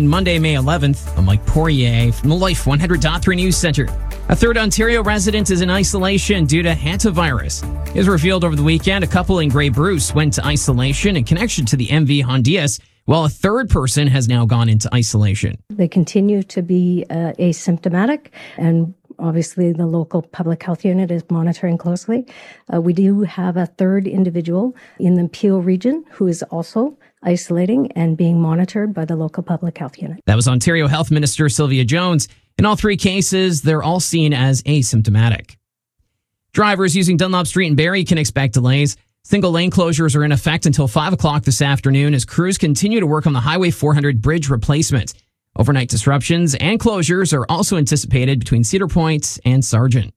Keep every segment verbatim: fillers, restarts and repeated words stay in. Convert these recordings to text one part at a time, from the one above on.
Monday, May eleventh, I'm Mike Poirier from the Life one hundred point three News Center. A third Ontario resident is in isolation due to hantavirus. It was revealed over the weekend a couple in Grey Bruce went to isolation in connection to the M V Hondias, while a third person has now gone into isolation. They continue to be uh, asymptomatic, and obviously the local public health unit is monitoring closely. Uh, we do have a third individual in the Peel region who is also isolating and being monitored by the local public health unit. That was Ontario Health Minister Sylvia Jones. In all three cases, they're all seen as asymptomatic. Drivers using Dunlop Street in Barrie can expect delays. Single lane closures are in effect until five o'clock this afternoon as crews continue to work on the Highway four hundred bridge replacement. Overnight disruptions and closures are also anticipated between Cedar Point and Sargent.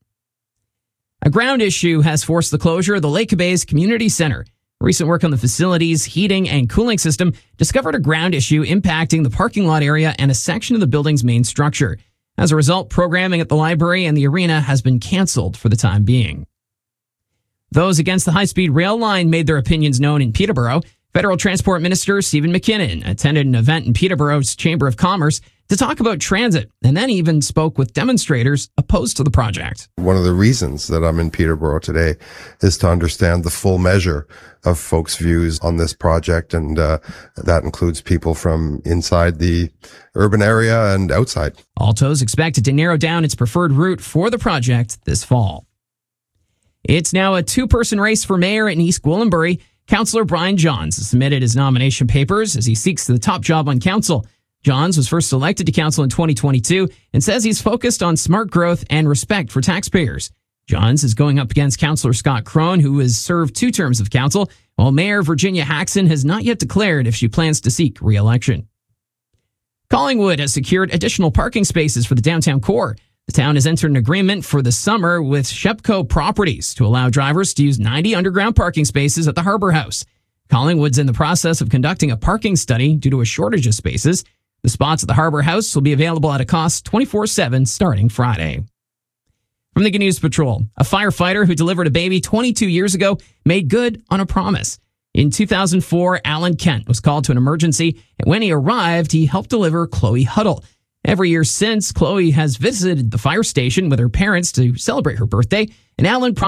A ground issue has forced the closure of the Lake Bays Community Centre. Recent work on the facility's heating and cooling system discovered a ground issue impacting the parking lot area and a section of the building's main structure. As a result, programming at the library and the arena has been canceled for the time being. Those against the high-speed rail line made their opinions known in Peterborough. Federal Transport Minister Stephen McKinnon attended an event in Peterborough's Chamber of Commerce to talk about transit, and then even spoke with demonstrators opposed to the project. One of the reasons that I'm in Peterborough today is to understand the full measure of folks' views on this project, and uh, that includes people from inside the urban area and outside. Alto's expected to narrow down its preferred route for the project this fall. It's now a two-person race for mayor in East Gwillimbury. Councillor Brian Johns has submitted his nomination papers as he seeks the top job on council. Johns was first elected to council in twenty twenty-two and says he's focused on smart growth and respect for taxpayers. Johns is going up against Councillor Scott Crone, who has served two terms of council, while Mayor Virginia Haxon has not yet declared if she plans to seek re-election. Collingwood has secured additional parking spaces for the downtown core. The town has entered an agreement for the summer with Shepco Properties to allow drivers to use ninety underground parking spaces at the Harbour House. Collingwood's in the process of conducting a parking study due to a shortage of spaces. The spots at the Harbour House will be available at a cost twenty-four seven starting Friday. From the Good News Patrol, a firefighter who delivered a baby twenty-two years ago made good on a promise. In two thousand four, Alan Kent was called to an emergency, and when he arrived, he helped deliver Chloe Huddle. Every year since, Chloe has visited the fire station with her parents to celebrate her birthday, and Alan